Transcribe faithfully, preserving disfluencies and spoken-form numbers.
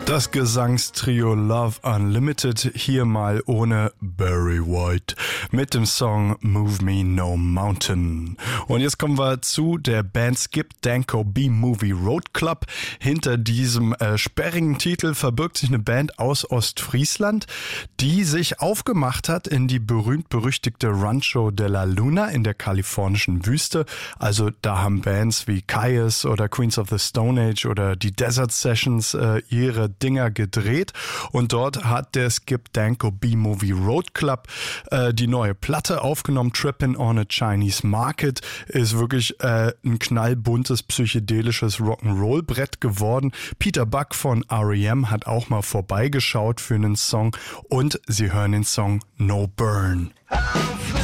Das Gesangstrio Love Unlimited, hier mal ohne Barry White, mit dem Song Move Me No Mountain. Und jetzt kommen wir zu der Band Skip Danko B-Movie Road Club. Hinter diesem äh, sperrigen Titel verbirgt sich eine Band aus Ostfriesland, die sich aufgemacht hat in die berühmt-berüchtigte Rancho de la Luna in der kalifornischen Wüste. Also da haben Bands wie Kyuss oder Queens of the Stone Age oder die Desert Sessions äh, ihre Dinger gedreht, und dort hat der Skip Danko B-Movie Road Club äh, die neue Platte aufgenommen. Trippin' on a Chinese Market ist wirklich äh, ein knallbuntes psychedelisches Rock'n'Roll-Brett geworden. Peter Buck von R E M hat auch mal vorbeigeschaut für einen Song, und Sie hören den Song No Burn.